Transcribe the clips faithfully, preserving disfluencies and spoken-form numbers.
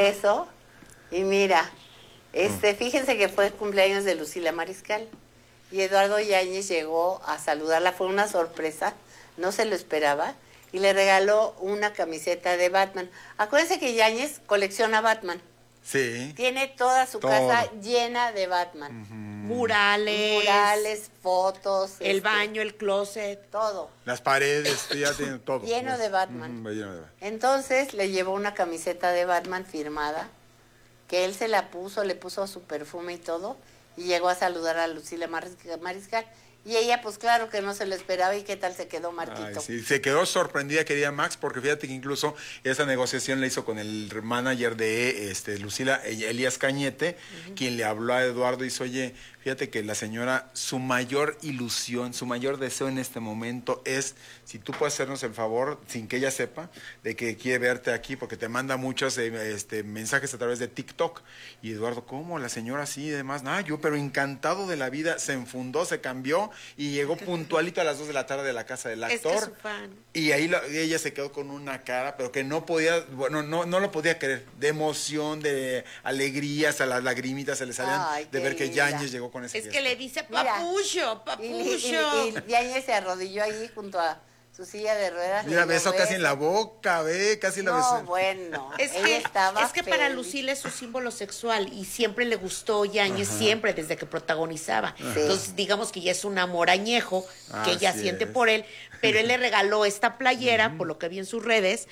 Eso, y mira, este, fíjense que fue el cumpleaños de Lucila Mariscal. Y Eduardo Yáñez llegó a saludarla, fue una sorpresa, no se lo esperaba, y le regaló una camiseta de Batman. Acuérdense que Yáñez colecciona Batman. Sí. Tiene toda su Todo. casa llena de Batman. Uh-huh. Murales. Murales, fotos. El este, baño, el closet. Todo. Las paredes, ya tiene todo. Lleno de Batman. Uh-huh, lleno de Batman. Entonces le llevó una camiseta de Batman firmada, que él se la puso, le puso su perfume y todo, y llegó a saludar a Lucila Mariscal. Y ella, pues claro que no se lo esperaba, y qué tal se quedó Marquito. Ay, sí, se quedó sorprendida, querida Max, porque fíjate que incluso esa negociación la hizo con el manager de este, Lucila, Elías Cañete, uh-huh. quien le habló a Eduardo y dice, oye, fíjate que la señora, su mayor ilusión, su mayor deseo en este momento es, si tú puedes hacernos el favor, sin que ella sepa, de que quiere verte aquí, porque te manda muchos eh, este, mensajes a través de TikTok. Y Eduardo, ¿cómo? La señora así y demás. No, yo, pero encantado de la vida, se enfundó, se cambió y llegó puntualito a las dos de la tarde de la casa del actor. Es que es su fan. Y ahí la, ella se quedó con una cara, pero que no podía, bueno, no, no lo podía creer, de emoción, de alegría, hasta las lagrimitas se le salían. Ay, de ver que Yáñez llegó con ese Es gesto. que le dice, papucho, papucho. Y, y, y Yáñez se arrodilló ahí junto a su silla de ruedas. Mira, besó casi en la boca, ve, casi no, la besó. No, bueno, es que, estaba es que para Lucila es su símbolo sexual y siempre le gustó Yáñez, Ajá. siempre, desde que protagonizaba. Sí. Entonces, digamos que ya es un amor añejo que ella Así siente es. por él, pero él le regaló esta playera, uh-huh. por lo que vi en sus redes,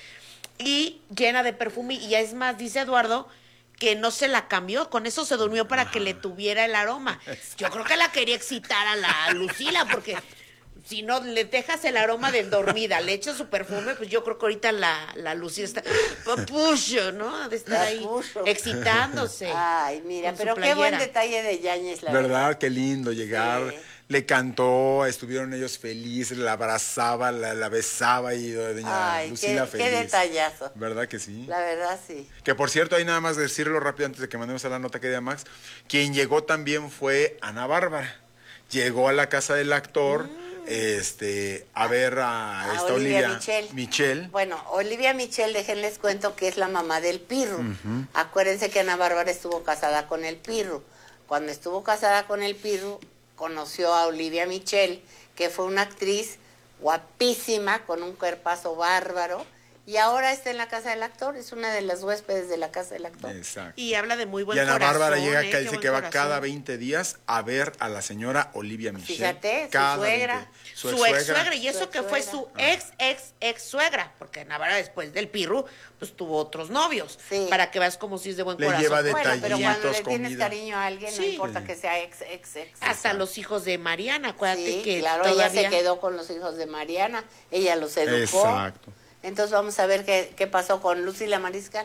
y llena de perfume, y ya es más, dice Eduardo, que no se la cambió, con eso se durmió para Ajá. que le tuviera el aroma. Yo creo que la quería excitar a la Lucila, porque si no le dejas el aroma de dormida, le echas su perfume, pues yo creo que ahorita la, la Lucila está papucho, ¿no? De estar ahí excitándose. Ay, mira, pero qué buen detalle de Yáñez, la verdad. ¿Verdad? Qué lindo llegar. Sí. Le cantó, estuvieron ellos felices, la abrazaba, la, la besaba y doña Ay, Lucila qué, feliz. Qué detallazo. ¿Verdad que sí? La verdad, sí. Que por cierto, hay nada más decirlo rápido antes de que mandemos a la nota, querida Max. Quien llegó también fue Ana Bárbara. Llegó a la casa del actor mm. este, a ver a, a esta Olivia, Olivia Michel. Michel. Bueno, Olivia Michel, déjenles cuento que es la mamá del Pirru. Uh-huh. Acuérdense que Ana Bárbara estuvo casada con el Pirru. Cuando estuvo casada con el Pirru, conoció a Olivia Michel, que fue una actriz guapísima, con un cuerpazo bárbaro, y ahora está en la casa del actor, es una de las huéspedes de la casa del actor. Exacto. Y habla de muy buen corazón. Y Ana corazón, Bárbara llega ¿eh? acá y dice que va corazón. cada veinte días a ver a la señora Olivia Michel. Fíjate, cada su suegra. veinte. Su, su ex suegra, y eso su que fue su ex, ex, ex suegra, porque Ana Bárbara después del Pirru, pues tuvo otros novios, sí. para que veas como si es de buen le corazón. Lleva bueno, pero cuando le comida. tienes cariño a alguien, sí. no importa que sea ex, ex, ex. Hasta exacto. los hijos de Mariana, acuérdate sí, que claro, todavía... ella se quedó con los hijos de Mariana, ella los educó. Exacto. Entonces vamos a ver qué, qué pasó con Lucila Mariscal.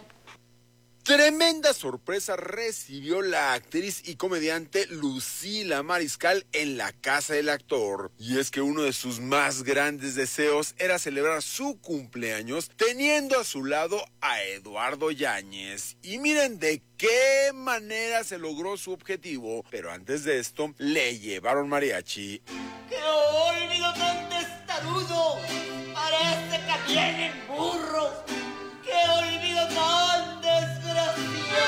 Tremenda sorpresa recibió la actriz y comediante Lucila Mariscal en la casa del actor. Y es que uno de sus más grandes deseos era celebrar su cumpleaños teniendo a su lado a Eduardo Yáñez. Y miren de qué manera se logró su objetivo. Pero antes de esto, le llevaron mariachi. ¡Qué olvido tan testarudo! Parece que vienen burros. ¡Qué olvido tan desgraciado!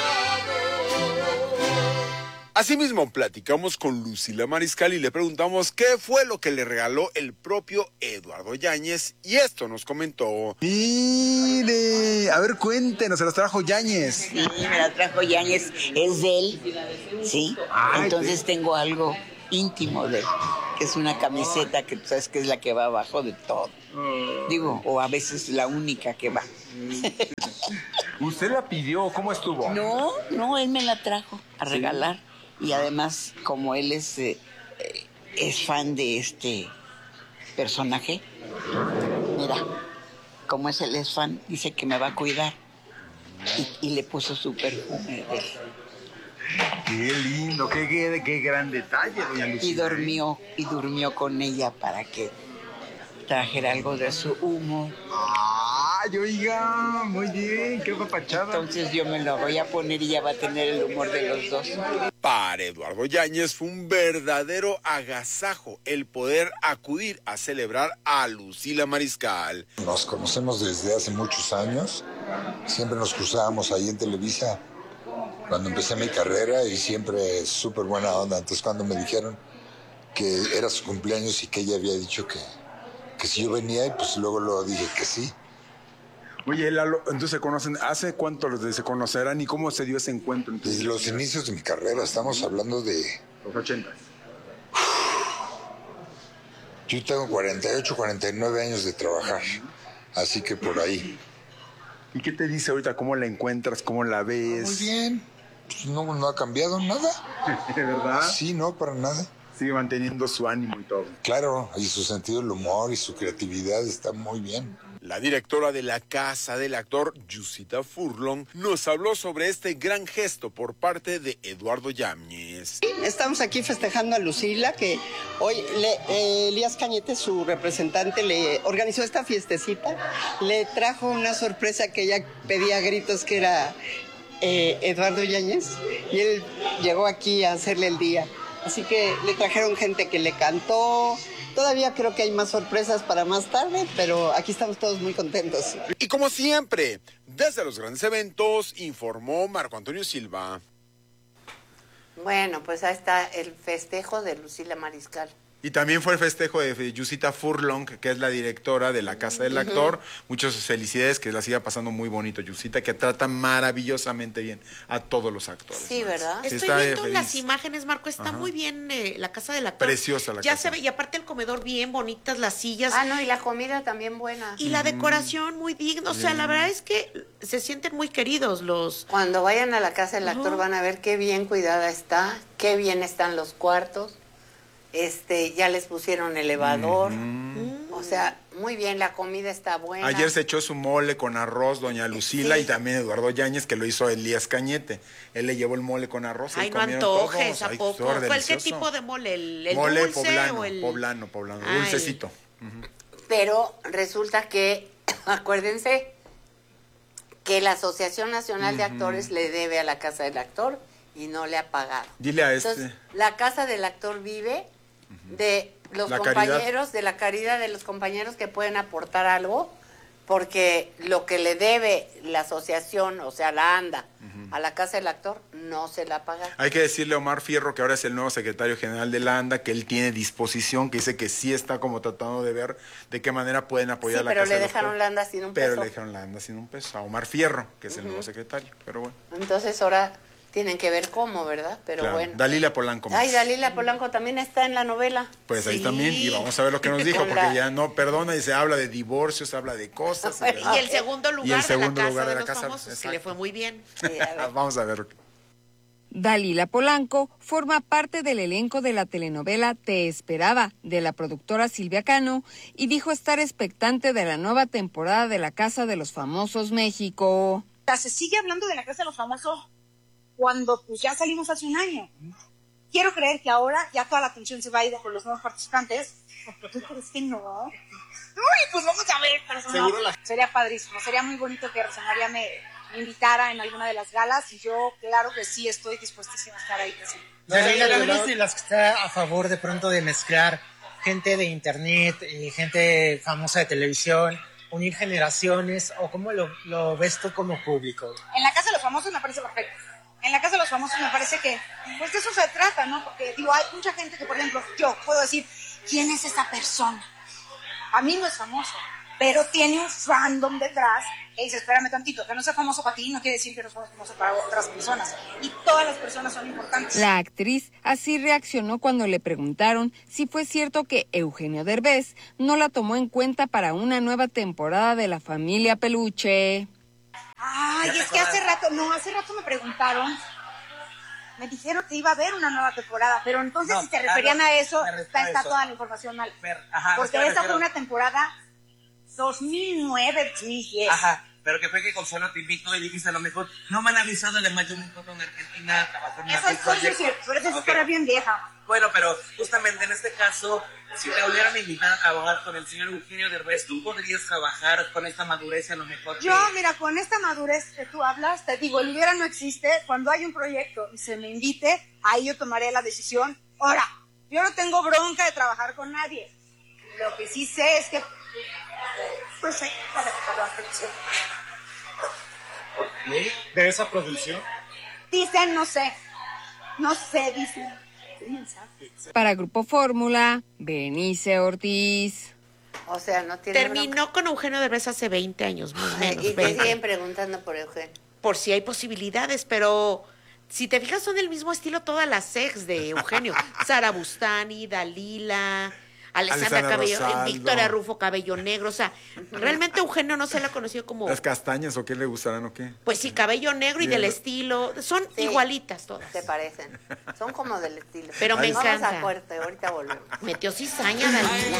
Asimismo, platicamos con Lucila Mariscal y le preguntamos qué fue lo que le regaló el propio Eduardo Yáñez, y esto nos comentó. Mire, a ver, cuéntenos, se los trajo Yáñez. Sí, me la trajo Yáñez, es de él, sí. Ay, entonces sí. Tengo algo íntimo de él, que es una camiseta que tú sabes que es la que va abajo de todo. Digo, o a veces la única que va. ¿Usted la pidió? ¿Cómo estuvo? No, no, él me la trajo a ¿Sí? regalar. Y además, como él es, eh, es fan de este personaje, mira, como es él es fan, dice que me va a cuidar. Y, y le puso su perfume de él. Qué lindo, qué, qué, qué gran detalle, doña Lucila. Y durmió, y durmió con ella para que trajera algo de su humo. ¡Ay, oiga! Muy bien, qué papachada. Entonces yo me lo voy a poner y ya va a tener el humor de los dos. Para Eduardo Yáñez fue un verdadero agasajo el poder acudir a celebrar a Lucila Mariscal. Nos conocemos desde hace muchos años Siempre nos cruzábamos ahí en Televisa cuando empecé mi carrera y siempre súper buena onda. Entonces cuando me dijeron que era su cumpleaños y que ella había dicho que, que si yo venía, y pues luego lo dije que sí. Oye, Lalo, entonces se conocen, ¿hace cuánto los de se conocerán y cómo se dio ese encuentro? Desde los inicios de mi carrera, estamos hablando de... Los ochentas. Yo tengo cuarenta y ocho, cuarenta y nueve años de trabajar, así que por ahí. ¿Y qué te dice ahorita? ¿Cómo la encuentras? ¿Cómo la ves? Muy bien, pues no, no ha cambiado nada. ¿De verdad? Sí, no, para nada. Sigue manteniendo su ánimo y todo. Claro, y su sentido del humor y su creatividad está muy bien. La directora de la casa del actor, Yusita Furlong, nos habló sobre este gran gesto por parte de Eduardo Yáñez. Estamos aquí festejando a Lucila, que hoy le, eh, Elías Cañete, su representante, le organizó esta fiestecita. Le trajo una sorpresa que ella pedía a gritos, que era eh, Eduardo Yáñez, y él llegó aquí a hacerle el día. Así que le trajeron gente que le cantó. Todavía creo que hay más sorpresas para más tarde, pero aquí estamos todos muy contentos. Y como siempre, desde los grandes eventos, informó Marco Antonio Silva. Bueno, pues ahí está el festejo de Lucila Mariscal. Y también fue el festejo de Yusita Furlong, que es la directora de la Casa del Actor. Uh-huh. Muchas felicidades, que la siga pasando muy bonito. Yusita, que trata maravillosamente bien a todos los actores. Sí, ¿verdad? Estoy está viendo feliz. Las imágenes, Marco, está Ajá. muy bien eh, la Casa del Actor. Preciosa la ya casa. Se ve, y aparte el comedor bien bonitas, las sillas. Ah, no, y la comida también buena. Y mm. la decoración muy digna. O sea, mm. la verdad es que se sienten muy queridos los... Cuando vayan a la Casa del Actor uh-huh. van a ver qué bien cuidada está, qué bien están los cuartos. Este, ya les pusieron elevador, mm-hmm. o sea, muy bien, la comida está buena. Ayer se echó su mole con arroz doña Lucila sí. y también Eduardo Yáñez, que lo hizo Elías Cañete. Él le llevó el mole con arroz. Ay, no antojes, ¿a poco? ¿Cuál qué tipo de mole? ¿El, el mole dulce poblano, o el...? poblano, poblano, Ay. dulcecito. Uh-huh. Pero resulta que, acuérdense, que la Asociación Nacional uh-huh. de Actores le debe a la Casa del Actor y no le ha pagado. Dile a este. Entonces, la Casa del Actor vive de los la compañeros, caridad. de la caridad de los compañeros que pueden aportar algo, porque lo que le debe la asociación, o sea, la ANDA, uh-huh. a la Casa del Actor, no se la paga. Hay que decirle a Omar Fierro, que ahora es el nuevo secretario general de la ANDA, que él tiene disposición, que dice que sí está como tratando de ver de qué manera pueden apoyar sí, la Casa del Actor. pero le dejaron la ANDA sin un peso. Pero le dejaron la ANDA sin un peso a Omar Fierro, que es el uh-huh. nuevo secretario, pero bueno. Entonces ahora... tienen que ver cómo, ¿verdad? Pero claro. bueno. Dalila Polanco. Ay, Dalila Polanco también está en la novela. Pues sí. ahí también, y vamos a ver lo que nos dijo, porque la... ya no perdona y se habla de divorcios, habla de cosas. Y, y el segundo lugar, y el segundo de la Casa lugar de, de la los casa, Famosos, exacto. que le fue muy bien. Sí, a vamos a ver. Dalila Polanco forma parte del elenco de la telenovela Te Esperaba, de la productora Silvia Cano, y dijo estar expectante de la nueva temporada de La Casa de los Famosos México. Se sigue hablando de La Casa de los Famosos cuando pues ya salimos hace un año. Quiero creer que ahora ya toda la atención se va a ir con los nuevos participantes. ¿Tú crees que no? Uy, pues vamos a ver. Pero no, la... Sería padrísimo, sería muy bonito que Rosa María me invitara en alguna de las galas y yo, claro que sí, estoy dispuestísima a estar ahí. Sí. Dalila, ¿tú eres de las que está a favor de pronto de mezclar gente de internet y gente famosa de televisión, unir generaciones, o cómo lo, lo ves tú como público? En La Casa de los Famosos me parece perfecto. En La Casa de los Famosos me parece que, pues de eso se trata, ¿no? Porque, digo, hay mucha gente que, por ejemplo, yo puedo decir, ¿quién es esa persona? A mí no es famoso, pero tiene un fandom detrás que dice, espérame tantito, que no sea famoso para ti no quiere decir que no sea famoso para otras personas. Y todas las personas son importantes. La actriz así reaccionó cuando le preguntaron si fue cierto que Eugenio Derbez no la tomó en cuenta para una nueva temporada de La Familia Peluche. Ay, es que hace rato, no, hace rato me preguntaron, me dijeron que iba a haber una nueva temporada, pero entonces no, si se referían a eso, está, está toda la información mal. Ver, ajá, porque esa fue una temporada dos mil nueve, dos mil diez. Ajá, pero que fue que Consuelo te invitó y dijiste a lo mejor, no me han avisado de Mayor México en Argentina. Eso es cosa cierto, pero eso es historia bien vieja. Bueno, pero justamente en este caso, si te volvieran a invitar a trabajar con el señor Eugenio Derbez, ¿tú podrías trabajar con esta madurez a lo mejor? Yo, que... mira, con esta madurez que tú hablas, te digo, el hubiera no existe. Cuando hay un proyecto y se me invite, ahí yo tomaré la decisión. Ahora, yo no tengo bronca de trabajar con nadie. Lo que sí sé es que... Pues sí, perdón, perdón. ¿De esa producción? Dicen, no sé. No sé, dicen. ¿Quién sabe? Para Grupo Fórmula, Berenice Ortiz. O sea, no tiene Terminó bronca. con Eugenio Derbez hace veinte años, más o menos. Y te veinte. siguen preguntando por Eugenio. Por si hay posibilidades, pero si te fijas, son del mismo estilo todas las ex de Eugenio. Sara Bustani, Dalila, Alessandra Alessandra Cabello, Rosaldo. Victoria Rufo, Cabello Negro. O sea, realmente Eugenio no se la conoció como, ¿Las castañas o qué le gustarán o qué? pues sí, cabello negro y Bien. del estilo. Son Sí. igualitas todas. Se parecen. Son como del estilo. Pero me Vamos encanta. a corte, ahorita volvemos. Metió cizaña, Dalila.